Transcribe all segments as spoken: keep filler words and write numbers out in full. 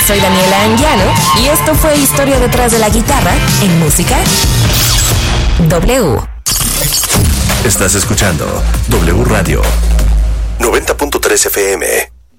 Soy Daniela Anguiano y esto fue Historia detrás de la guitarra en Música W. Estás escuchando W Radio noventa punto tres F M.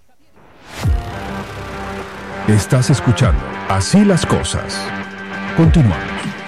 Estás escuchando Así las Cosas. Continuamos.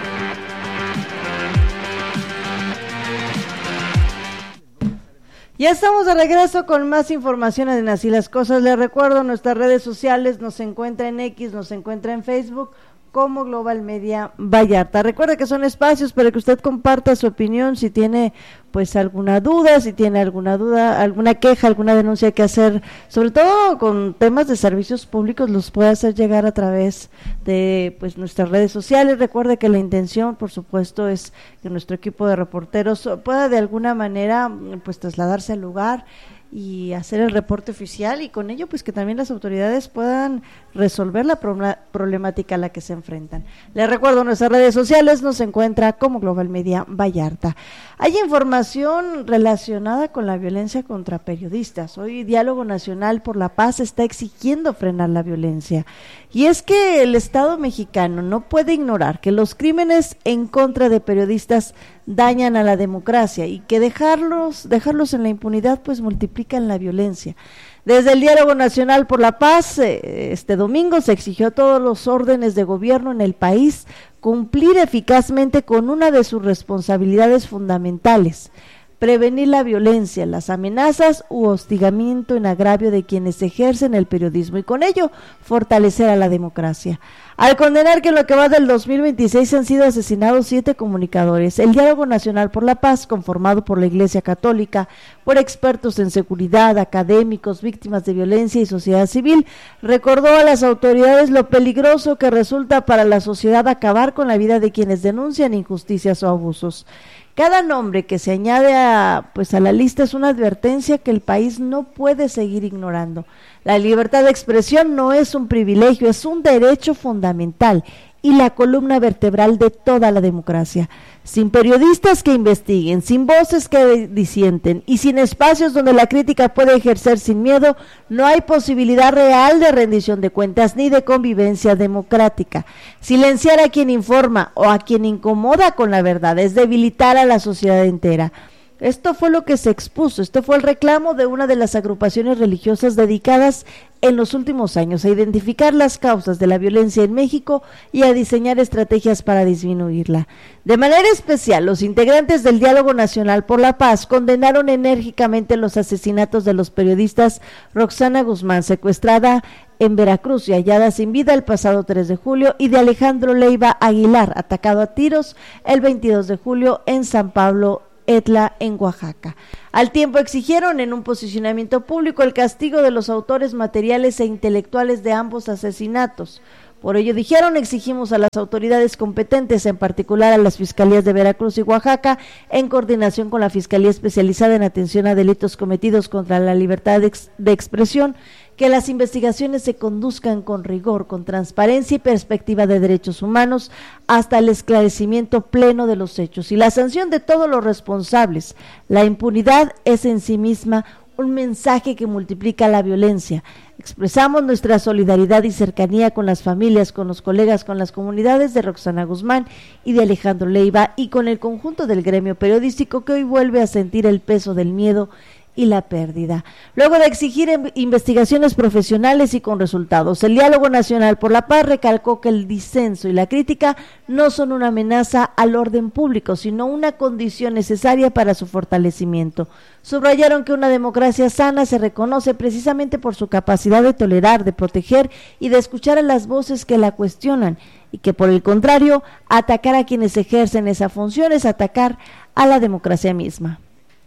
Ya estamos de regreso con más información en Así las Cosas. Les recuerdo, nuestras redes sociales nos encuentra en X, nos encuentra en Facebook como Global Media Vallarta. Recuerda que son espacios para que usted comparta su opinión, si tiene pues alguna duda, si tiene alguna duda, alguna queja, alguna denuncia que hacer, sobre todo con temas de servicios públicos, los puede hacer llegar a través de pues nuestras redes sociales. Recuerde que la intención, por supuesto, es que nuestro equipo de reporteros pueda de alguna manera pues trasladarse al lugar y hacer el reporte oficial, y con ello pues que también las autoridades puedan resolver la problemática a la que se enfrentan. Les recuerdo, nuestras redes sociales nos encuentra como Global Media Vallarta. Hay información relacionada con la violencia contra periodistas. Hoy Diálogo Nacional por la Paz está exigiendo frenar la violencia, y es que el Estado mexicano no puede ignorar que los crímenes en contra de periodistas dañan a la democracia, y que dejarlos dejarlos en la impunidad pues multiplican la violencia. Desde el Diálogo Nacional por la Paz, este domingo se exigió a todos los órdenes de gobierno en el país cumplir eficazmente con una de sus responsabilidades fundamentales: prevenir la violencia, las amenazas u hostigamiento en agravio de quienes ejercen el periodismo, y con ello fortalecer a la democracia. Al condenar que en lo que va del dos mil veintiséis han sido asesinados siete comunicadores, el Diálogo Nacional por la Paz, conformado por la Iglesia Católica, por expertos en seguridad, académicos, víctimas de violencia y sociedad civil, recordó a las autoridades lo peligroso que resulta para la sociedad acabar con la vida de quienes denuncian injusticias o abusos. Cada nombre que se añade a, pues a la lista es una advertencia que el país no puede seguir ignorando. La libertad de expresión no es un privilegio, es un derecho fundamental y la columna vertebral de toda la democracia. Sin periodistas que investiguen, sin voces que disienten y sin espacios donde la crítica puede ejercer sin miedo, no hay posibilidad real de rendición de cuentas ni de convivencia democrática. Silenciar a quien informa o a quien incomoda con la verdad es debilitar a la sociedad entera. Esto fue lo que se expuso, este fue el reclamo de una de las agrupaciones religiosas dedicadas en los últimos años a identificar las causas de la violencia en México y a diseñar estrategias para disminuirla. De manera especial, los integrantes del Diálogo Nacional por la Paz condenaron enérgicamente los asesinatos de los periodistas Roxana Guzmán, secuestrada en Veracruz y hallada sin vida el pasado tres de julio, y de Alejandro Leiva Aguilar, atacado a tiros el veintidós de julio en San Pablo Etla, en Oaxaca. Al tiempo exigieron en un posicionamiento público el castigo de los autores materiales e intelectuales de ambos asesinatos. Por ello, dijeron, exigimos a las autoridades competentes, en particular a las fiscalías de Veracruz y Oaxaca, en coordinación con la Fiscalía Especializada en Atención a Delitos Cometidos contra la Libertad de, ex- de Expresión, que las investigaciones se conduzcan con rigor, con transparencia y perspectiva de derechos humanos, hasta el esclarecimiento pleno de los hechos y la sanción de todos los responsables. La impunidad es en sí misma un mensaje que multiplica la violencia. Expresamos nuestra solidaridad y cercanía con las familias, con los colegas, con las comunidades de Roxana Guzmán y de Alejandro Leiva, y con el conjunto del gremio periodístico que hoy vuelve a sentir el peso del miedo y la pérdida. Luego de exigir investigaciones profesionales y con resultados, el Diálogo Nacional por la Paz recalcó que el disenso y la crítica no son una amenaza al orden público, sino una condición necesaria para su fortalecimiento. Subrayaron que una democracia sana se reconoce precisamente por su capacidad de tolerar, de proteger y de escuchar a las voces que la cuestionan, y que por el contrario, atacar a quienes ejercen esa función es atacar a la democracia misma.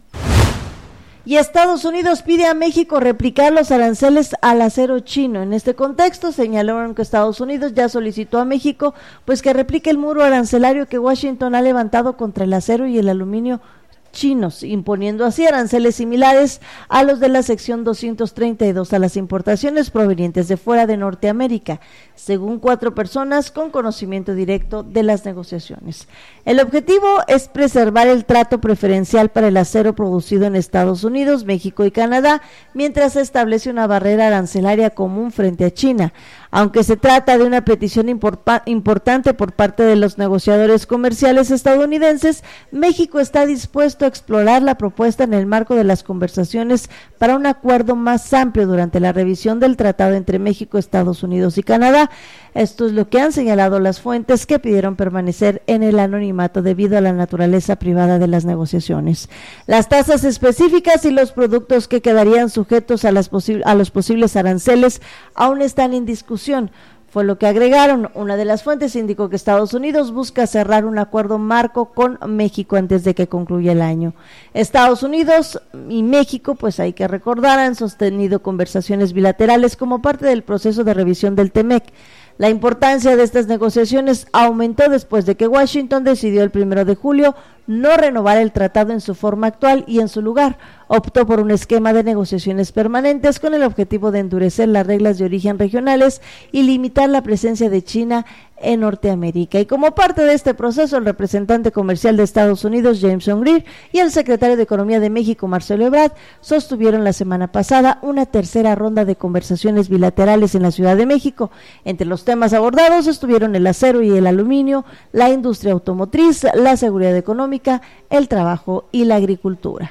Y Estados Unidos pide a México replicar los aranceles al acero chino. En este contexto señalaron que Estados Unidos ya solicitó a México pues que replique el muro arancelario que Washington ha levantado contra el acero y el aluminio chinos, imponiendo así aranceles similares a los de la sección doscientos treinta y dos a las importaciones provenientes de fuera de Norteamérica, según cuatro personas con conocimiento directo de las negociaciones. El objetivo es preservar el trato preferencial para el acero producido en Estados Unidos, México y Canadá, mientras se establece una barrera arancelaria común frente a China. Aunque se trata de una petición imporpa- importante por parte de los negociadores comerciales estadounidenses, México está dispuesto a explorar la propuesta en el marco de las conversaciones para un acuerdo más amplio durante la revisión del tratado entre México, Estados Unidos y Canadá. Esto es lo que han señalado las fuentes que pidieron permanecer en el anonimato debido a la naturaleza privada de las negociaciones. Las tasas específicas y los productos que quedarían sujetos a, las posi- a los posibles aranceles aún están en discusión. Fue lo que agregaron. Una de las fuentes indicó que Estados Unidos busca cerrar un acuerdo marco con México antes de que concluya el año. Estados Unidos y México, pues hay que recordar, han sostenido conversaciones bilaterales como parte del proceso de revisión del T M E C. La importancia de estas negociaciones aumentó después de que Washington decidió el primero de julio no renovar el tratado en su forma actual y en su lugar optó por un esquema de negociaciones permanentes con el objetivo de endurecer las reglas de origen regionales y limitar la presencia de China en Norteamérica. Y como parte de este proceso, el representante comercial de Estados Unidos, Jameson Greer, y el secretario de Economía de México, Marcelo Ebrard, sostuvieron la semana pasada una tercera ronda de conversaciones bilaterales en la Ciudad de México. Entre los temas abordados estuvieron el acero y el aluminio, la industria automotriz, la seguridad económica, el trabajo y la agricultura.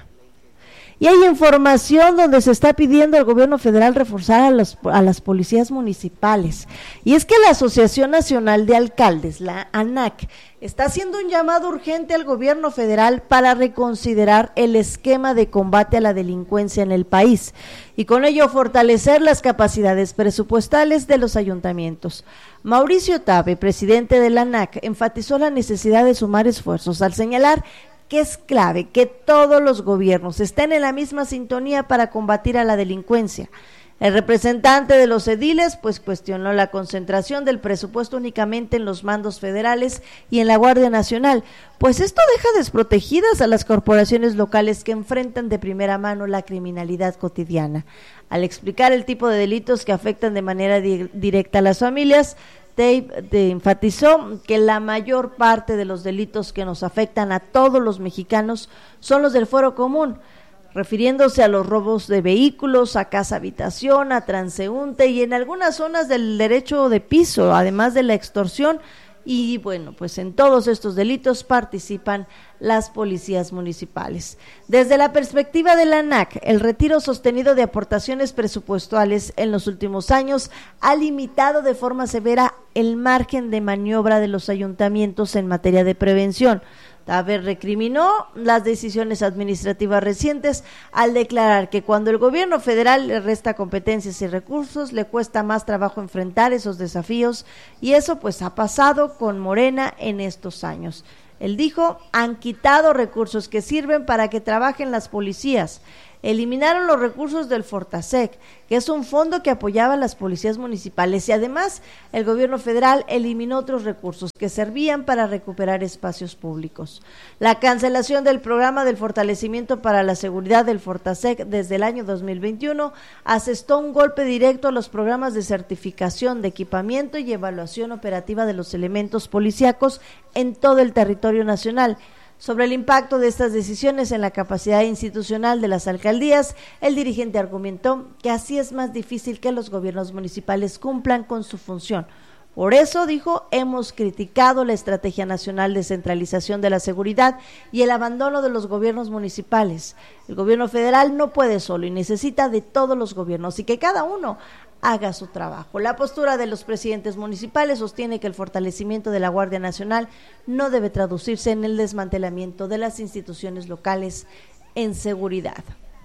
Y hay información donde se está pidiendo al gobierno federal reforzar a, los, a las policías municipales. Y es que la Asociación Nacional de Alcaldes, la ANAC, está haciendo un llamado urgente al gobierno federal para reconsiderar el esquema de combate a la delincuencia en el país y con ello fortalecer las capacidades presupuestales de los ayuntamientos. Mauricio Tabe, presidente de la ANAC, enfatizó la necesidad de sumar esfuerzos al señalar que es clave que todos los gobiernos estén en la misma sintonía para combatir a la delincuencia. El representante de los ediles pues cuestionó la concentración del presupuesto únicamente en los mandos federales y en la Guardia Nacional, pues esto deja desprotegidas a las corporaciones locales que enfrentan de primera mano la criminalidad cotidiana. Al explicar el tipo de delitos que afectan de manera di- directa a las familias, Dave de, enfatizó que la mayor parte de los delitos que nos afectan a todos los mexicanos son los del fuero común, refiriéndose a los robos de vehículos, a casa habitación, a transeúnte y en algunas zonas del derecho de piso, además de la extorsión. Y bueno, pues en todos estos delitos participan las policías municipales. Desde la perspectiva de la ANAC, el retiro sostenido de aportaciones presupuestales en los últimos años ha limitado de forma severa el margen de maniobra de los ayuntamientos en materia de prevención. Tabe recriminó las decisiones administrativas recientes al declarar que cuando el gobierno federal le resta competencias y recursos, le cuesta más trabajo enfrentar esos desafíos y eso pues ha pasado con Morena en estos años. Él dijo, han quitado recursos que sirven para que trabajen las policías. Eliminaron los recursos del Fortasec, que es un fondo que apoyaba a las policías municipales, y además el gobierno federal eliminó otros recursos que servían para recuperar espacios públicos. La cancelación del programa del fortalecimiento para la seguridad del Fortasec desde el año dos mil veintiuno asestó un golpe directo a los programas de certificación de equipamiento y evaluación operativa de los elementos policíacos en todo el territorio nacional. Sobre el impacto de estas decisiones en la capacidad institucional de las alcaldías, el dirigente argumentó que así es más difícil que los gobiernos municipales cumplan con su función. Por eso, dijo, hemos criticado la Estrategia Nacional de Centralización de la Seguridad y el abandono de los gobiernos municipales. El gobierno federal no puede solo y necesita de todos los gobiernos y que cada uno haga su trabajo. La postura de los presidentes municipales sostiene que el fortalecimiento de la Guardia Nacional no debe traducirse en el desmantelamiento de las instituciones locales en seguridad.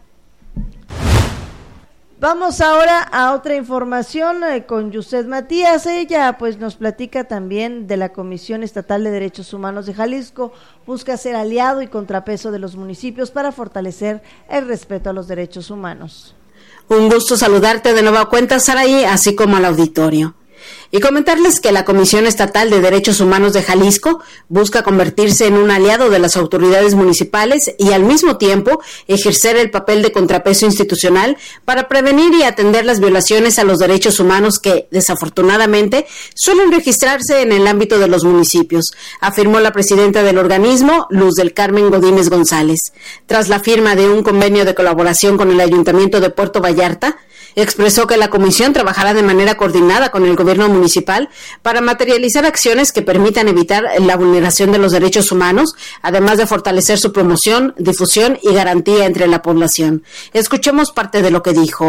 Vamos ahora a otra información eh, con Yuset Matías. Ella pues nos platica también de la Comisión Estatal de Derechos Humanos de Jalisco. Busca ser aliado y contrapeso de los municipios para fortalecer el respeto a los derechos humanos. Un gusto saludarte de nueva cuenta, Saraí, así como al auditorio. Y comentarles que la Comisión Estatal de Derechos Humanos de Jalisco busca convertirse en un aliado de las autoridades municipales y al mismo tiempo ejercer el papel de contrapeso institucional para prevenir y atender las violaciones a los derechos humanos que, desafortunadamente, suelen registrarse en el ámbito de los municipios, afirmó la presidenta del organismo, Luz del Carmen Godínez González. Tras la firma de un convenio de colaboración con el Ayuntamiento de Puerto Vallarta, Expresó que la comisión trabajará de manera coordinada con el gobierno municipal para materializar acciones que permitan evitar la vulneración de los derechos humanos, además de fortalecer su promoción, difusión y garantía entre la población. Escuchemos parte de lo que dijo.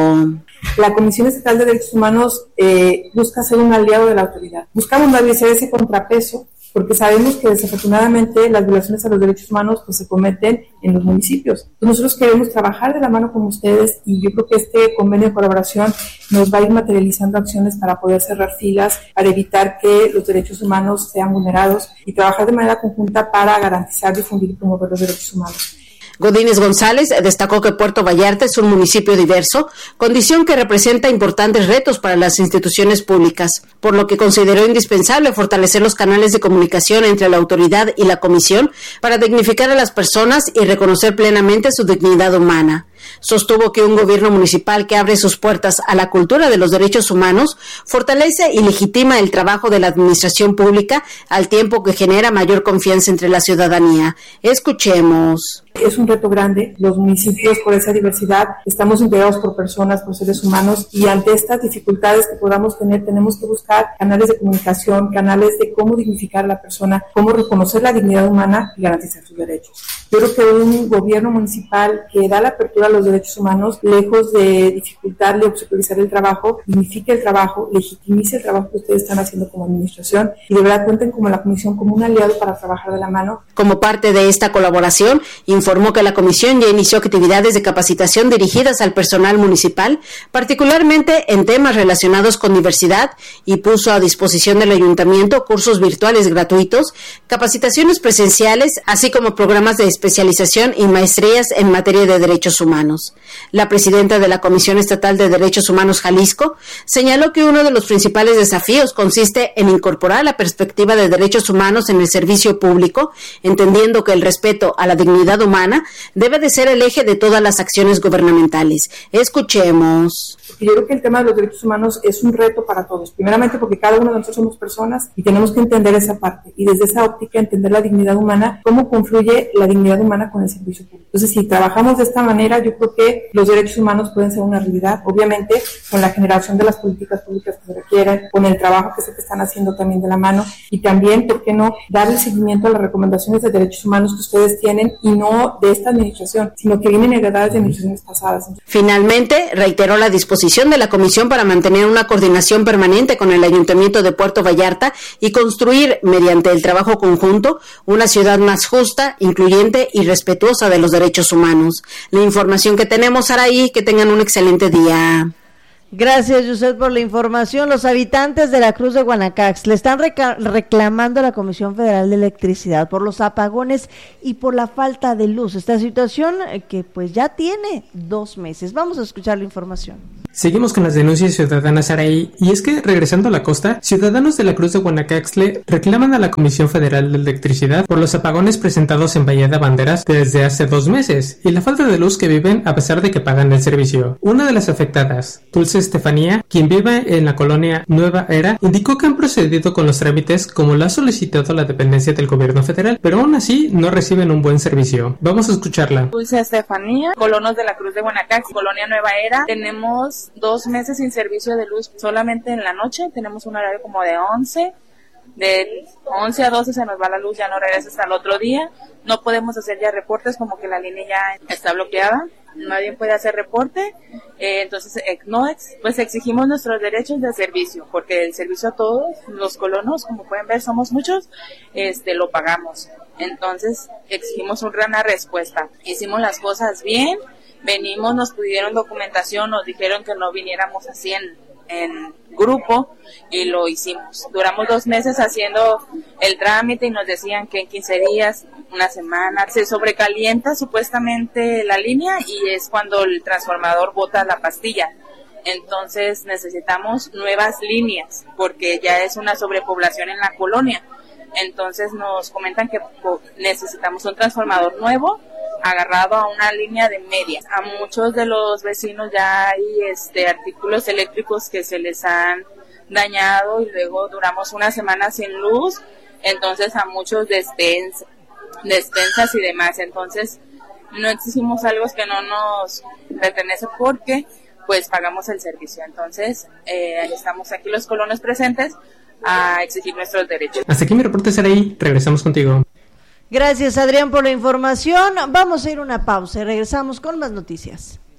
La Comisión Estatal de Derechos Humanos eh, busca ser un aliado de la autoridad. Buscamos establecer ese contrapeso porque sabemos que desafortunadamente las violaciones a los derechos humanos pues se cometen en los municipios. Entonces, nosotros queremos trabajar de la mano con ustedes y yo creo que este convenio de colaboración nos va a ir materializando acciones para poder cerrar filas, para evitar que los derechos humanos sean vulnerados y trabajar de manera conjunta para garantizar, difundir y promover los derechos humanos. Godínez González destacó que Puerto Vallarta es un municipio diverso, condición que representa importantes retos para las instituciones públicas, por lo que consideró indispensable fortalecer los canales de comunicación entre la autoridad y la comisión para dignificar a las personas y reconocer plenamente su dignidad humana. Sostuvo que un gobierno municipal que abre sus puertas a la cultura de los derechos humanos fortalece y legitima el trabajo de la administración pública al tiempo que genera mayor confianza entre la ciudadanía. Escuchemos. Es un reto grande. Los municipios, por esa diversidad, estamos integrados por personas, por seres humanos, y ante estas dificultades que podamos tener, tenemos que buscar canales de comunicación, canales de cómo dignificar a la persona, cómo reconocer la dignidad humana y garantizar sus derechos. Yo creo que un gobierno municipal que da la apertura a los derechos humanos, lejos de dificultarle o obstaculizar el trabajo, dignifique el trabajo, legitimice el trabajo que ustedes están haciendo como administración y de verdad cuenten como la comisión como un aliado para trabajar de la mano. Como parte de esta colaboración, informó que la comisión ya inició actividades de capacitación dirigidas al personal municipal, particularmente en temas relacionados con diversidad, y puso a disposición del ayuntamiento cursos virtuales gratuitos, capacitaciones presenciales, así como programas de especialización y maestrías en materia de derechos humanos. La presidenta de la Comisión Estatal de Derechos Humanos Jalisco señaló que uno de los principales desafíos consiste en incorporar la perspectiva de derechos humanos en el servicio público, entendiendo que el respeto a la dignidad humana debe de ser el eje de todas las acciones gubernamentales. Escuchemos. Yo creo que el tema de los derechos humanos es un reto para todos, primeramente porque cada uno de nosotros somos personas y tenemos que entender esa parte y desde esa óptica entender la dignidad humana, cómo confluye la dignidad humana con el servicio público. Entonces, si trabajamos de esta manera, yo creo que los derechos humanos pueden ser una realidad, obviamente con la generación de las políticas públicas que se requieren, con el trabajo que se están haciendo también de la mano y también, ¿por qué no?, darle seguimiento a las recomendaciones de derechos humanos que ustedes tienen y no de esta administración, sino que vienen heredadas de administraciones pasadas. Finalmente, reiteró la disposición de la comisión para mantener una coordinación permanente con el Ayuntamiento de Puerto Vallarta y construir, mediante el trabajo conjunto, una ciudad más justa, incluyente y respetuosa de los derechos humanos. La información que tenemos, Araí, que tengan un excelente día. Gracias, Yusef, por la información. Los habitantes de la Cruz de Guanacax le están reca- reclamando a la Comisión Federal de Electricidad por los apagones y por la falta de luz. Esta situación eh, que pues ya tiene dos meses. Vamos a escuchar la información. Seguimos con las denuncias ciudadanas, Araí, y es que, regresando a la costa, ciudadanos de la Cruz de Guanacaxtle reclaman a la Comisión Federal de Electricidad por los apagones presentados en Bahía de Banderas desde hace dos meses y la falta de luz que viven a pesar de que pagan el servicio. Una de las afectadas, Dulce Estefanía, quien vive en la colonia Nueva Era, indicó que han procedido con los trámites como lo ha solicitado la dependencia del gobierno federal, pero aún así no reciben un buen servicio. Vamos a escucharla. Dulce Estefanía, colonos de la Cruz de Guanacax, colonia Nueva Era. Tenemos dos meses sin servicio de luz solamente en la noche. Tenemos un horario como de once, de once a doce se nos va la luz, ya no regresa hasta el otro día. No podemos hacer ya reportes, como que la línea ya está bloqueada, nadie puede hacer reporte. Eh, entonces eh, no ex, pues exigimos nuestros derechos de servicio, porque el servicio a todos los colonos, como pueden ver, somos muchos, este lo pagamos. Entonces exigimos una respuesta. Hicimos las cosas bien, venimos, nos pidieron documentación, nos dijeron que no viniéramos así en, en grupo y lo hicimos. Duramos dos meses haciendo el trámite y nos decían que en quince días, una semana, se sobrecalienta supuestamente la línea y es cuando el transformador bota la pastilla. Entonces necesitamos nuevas líneas porque ya es una sobrepoblación en la colonia. Entonces nos comentan que necesitamos un transformador nuevo agarrado a una línea de media. A muchos de los vecinos ya hay este artículos eléctricos que se les han dañado y luego duramos una semana sin luz, entonces a muchos despens, despensas y demás. Entonces no exigimos algo que no nos pertenece porque pues pagamos el servicio. Entonces, eh, estamos aquí los colonos presentes a exigir nuestros derechos. Hasta aquí mi reporte, Saraí. Regresamos contigo. Gracias, Adrián, por la información. Vamos a ir a una pausa y regresamos con más noticias.